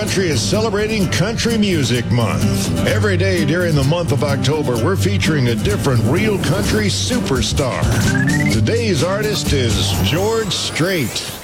country is celebrating Country Music Month. Every day during the month of October, we're featuring a different real country superstar. Today's artist is George Strait.